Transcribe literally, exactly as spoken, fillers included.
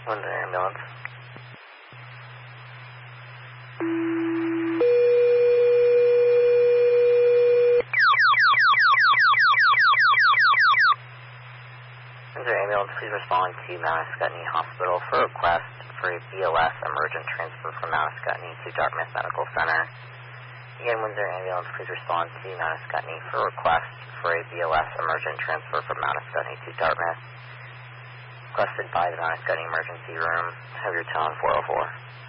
Windsor Ambulance. Windsor Ambulance, please respond to Mount Ascutney Hospital for a request for a B L S emergent transfer from Mount Ascutney to Dartmouth Medical Center. Again, Windsor Ambulance, please respond to Mount Ascutney for a request for a B L S emergent transfer from Mount Ascutney to Dartmouth. Requested by the Mount Ascutney Emergency Room. Have your tone four oh four.